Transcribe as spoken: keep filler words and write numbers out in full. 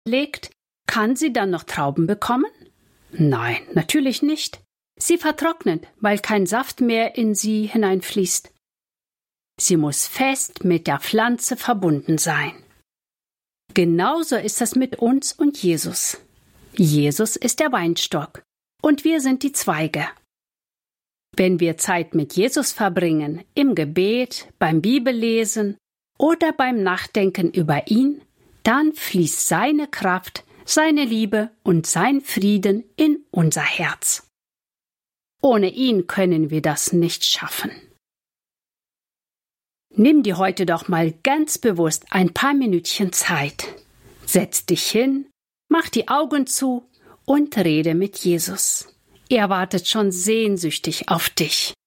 legt, kann sie dann noch Trauben bekommen? Nein, natürlich nicht. Sie vertrocknet, weil kein Saft mehr in sie hineinfließt. Sie muss fest mit der Pflanze verbunden sein. Genauso ist es mit uns und Jesus. Jesus ist der Weinstock und wir sind die Zweige. Wenn wir Zeit mit Jesus verbringen, im Gebet, beim Bibellesen oder beim Nachdenken über ihn, dann fließt seine Kraft, seine Liebe und sein Frieden in unser Herz. Ohne ihn können wir das nicht schaffen. Nimm dir heute doch mal ganz bewusst ein paar Minütchen Zeit. Setz dich hin, mach die Augen zu und rede mit Jesus. Er wartet schon sehnsüchtig auf dich.